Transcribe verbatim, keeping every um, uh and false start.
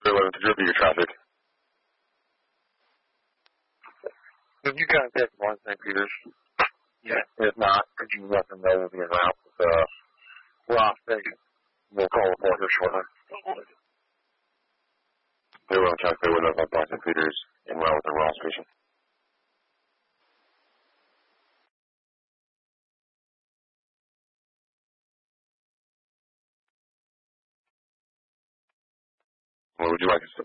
eleven, did you review your traffic? Did you contact one Saint Peters? Yeah. If not, could you let them know we'll be en route with uh, Ross Station? We'll call the port here shortly. They will check the windows on Saint Peters en route with the Ross Station. What would you like us to